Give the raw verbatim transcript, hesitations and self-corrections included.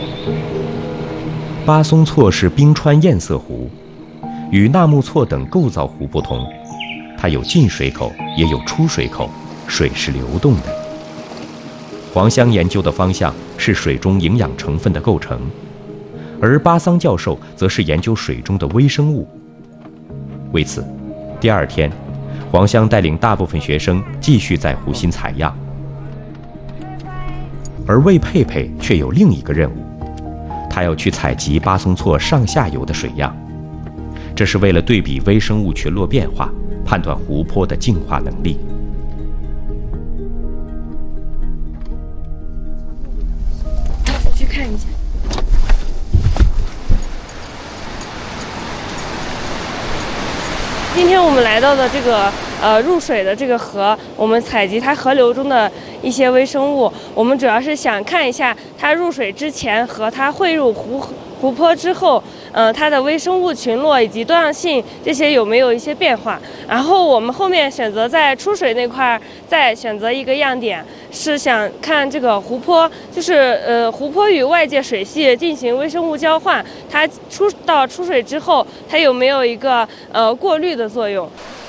巴松措是冰川堰塞湖，与纳木错等构造湖不同，它有进水口也有出水口，水是流动的。黄香研究的方向是水中营养成分的构成，而巴桑教授则是研究水中的微生物。为此，第二天，黄香带领大部分学生继续在湖心采样，而魏佩佩却有另一个任务，他要去采集巴松措上下游的水样，这是为了对比微生物群落变化，判断湖泊的净化能力。 去看一下。今天我们来到的这个呃入水的这个河，我们采集它河流中的一些微生物。我们主要是想看一下它入水之前和它汇入湖湖泊之后，呃，它的微生物群落以及多样性这些有没有一些变化。然后我们后面选择在出水那块再选择一个样点，是想看这个湖泊，就是呃湖泊与外界水系进行微生物交换，它出到出水之后，它有没有一个呃过滤的作用。